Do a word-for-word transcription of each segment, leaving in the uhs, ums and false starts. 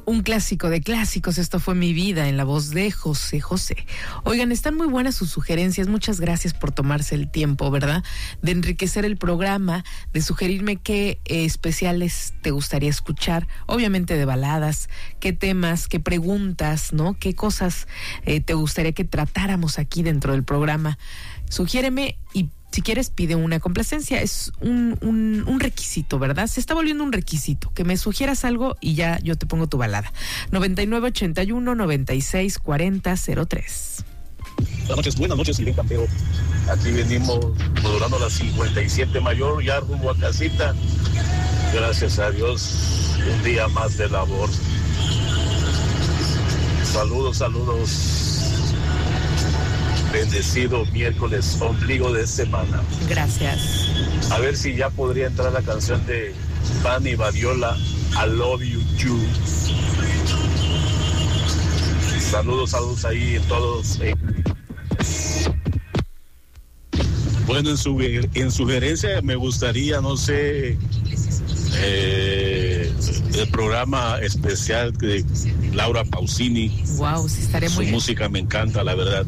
Un clásico de clásicos, esto fue Mi Vida, en la voz de José José. Oigan, están muy buenas sus sugerencias, muchas gracias por tomarse el tiempo, ¿verdad?, de enriquecer el programa, de sugerirme qué eh, especiales te gustaría escuchar, obviamente de baladas, qué temas, qué preguntas, ¿no?, qué cosas eh, te gustaría que tratáramos aquí dentro del programa. Sugiéreme y si quieres, pide una complacencia. Es un, un, un requisito, ¿verdad? Se está volviendo un requisito. Que me sugieras algo y ya yo te pongo tu balada. noventa y nueve ochenta y uno noventa y seis cuarenta cero tres. Buenas noches, buenas noches, Silvín Campero. Aquí venimos modulando la cincuenta y siete mayor, ya rumbo a casita. Gracias a Dios, un día más de labor. Saludos, saludos. Bendecido miércoles, ombligo de semana. Gracias. A ver si ya podría entrar la canción de Bunny Badiola, I Love You Too. Saludos, saludos ahí en todos. Bueno, en, su, en sugerencia me gustaría, no sé, eh, el programa especial de Laura Pausini. Wow, sí, estaré muy Su bien. música me encanta, la verdad.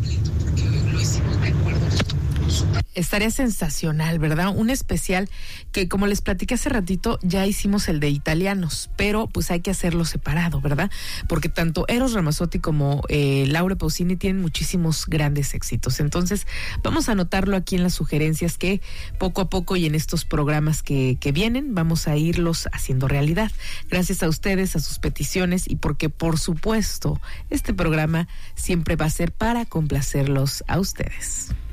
Estaría sensacional, ¿verdad? Un especial que, como les platiqué hace ratito, ya hicimos el de italianos, pero pues hay que hacerlo separado, ¿verdad? Porque tanto Eros Ramazzotti como eh, Laura Pausini tienen muchísimos grandes éxitos. Entonces, vamos a anotarlo aquí en las sugerencias que poco a poco y en estos programas que, que vienen, vamos a irlos haciendo realidad. Gracias a ustedes, a sus peticiones y porque, por supuesto, este programa siempre va a ser para complacerlos a ustedes.